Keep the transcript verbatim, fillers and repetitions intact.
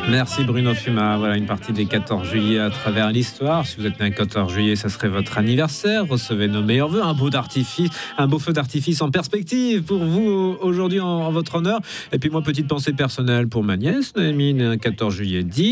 Merci Bruno Fuma. Voilà une partie des quatorze juillet à travers l'histoire. Si vous êtes né un quatorze juillet, ça serait votre anniversaire. Recevez nos meilleurs vœux. Un beau d'artifice, un beau feu d'artifice en perspective pour vous aujourd'hui en, en votre honneur. Et puis moi, petite pensée personnelle pour ma nièce, Noémie, née un quatorze juillet dix.